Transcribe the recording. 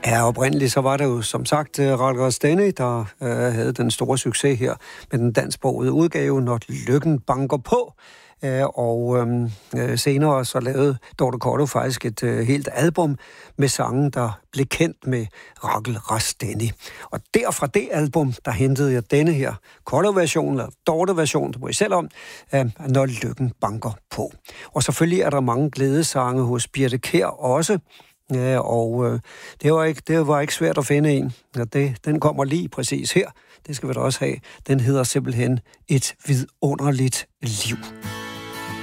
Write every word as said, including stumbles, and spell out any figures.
Ja, oprindeligt så var det jo som sagt Ralf Stenny, der øh, havde den store succes her med den dansksprogede udgave, Når lykken banker på. Øh, og øh, senere så lavede Dorte Cordo faktisk et øh, helt album med sange, der blev kendt med Ralf Stenny. Og der fra det album, der hentede jeg denne her Cordo-version, eller Dorte-version, det må I selv om, øh, Når lykken banker på. Og selvfølgelig er der mange glædesange hos Birthe Kjær også. Ja, og øh, det, var ikke, det var ikke svært at finde en. Ja, det, den kommer lige præcis her. Det skal vi da også have. Den hedder simpelthen Et vidunderligt liv.